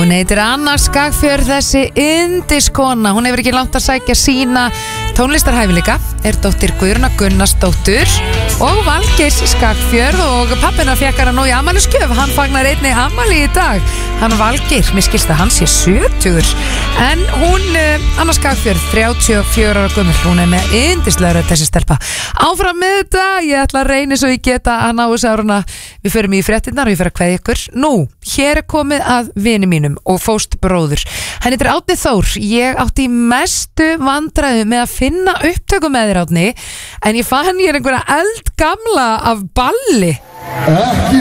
Hún heitir Anna Skagfjörð, þessi yndiskona. Hún hefur ekki langt að sækja sína tónlistarhæfileika, er dóttir Guðrúnar Gunnarsdóttur og Valgeirs Skagfjörð og pappina fékk hana nú í afmælisgjöf. Hann fagnar einni afmæli í dag. Hann Valgeir, mér skilst að hann sé 70. En hún, Anna Skagfjörð, 34 ára gömul, hún er með yndislega rödd þessi stelpa. Áfram með þetta, ég ætla að reyna svo ég geta að ná þessu áruna. Við förum í fréttirnar og ég fer að kveðja ykkur. Nú, hér er komið að vini mínum og fóstbróður. Hann heitir Árni Þór. Ég átti í mestu vandræðu með að finna upptöku með þér, Árni, en ég fann hér einhverja eldgamla af balli.